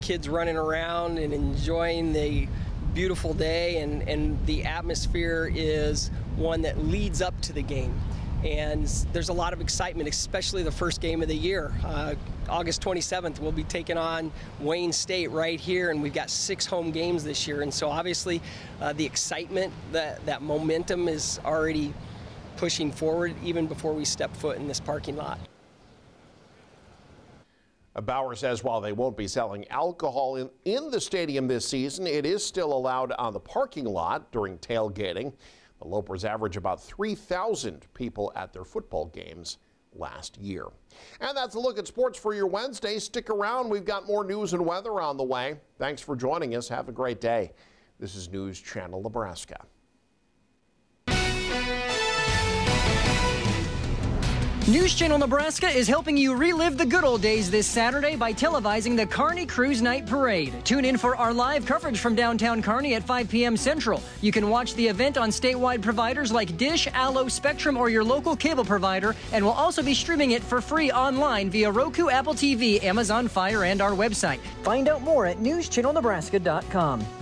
Kids running around and enjoying the beautiful day, and the atmosphere is one that leads up to the game. And there's a lot of excitement, especially the first game of the year. August 27th, we'll be taking on Wayne State right here, and we've got 6 home games this year. And so obviously the excitement, that momentum is already pushing forward even before we step foot in this parking lot. Bauer says while they won't be selling alcohol in the stadium this season, it is still allowed on the parking lot during tailgating. The Lopers average about 3,000 people at their football games last year. And that's a look at sports for your Wednesday. Stick around. We've got more news and weather on the way. Thanks for joining us. Have a great day. This is News Channel Nebraska. News Channel Nebraska is helping you relive the good old days this Saturday by televising the Kearney Cruise Night Parade. Tune in for our live coverage from downtown Kearney at 5 p.m. Central. You can watch the event on statewide providers like Dish, Allo, Spectrum, or your local cable provider, and we'll also be streaming it for free online via Roku, Apple TV, Amazon Fire, and our website. Find out more at newschannelnebraska.com.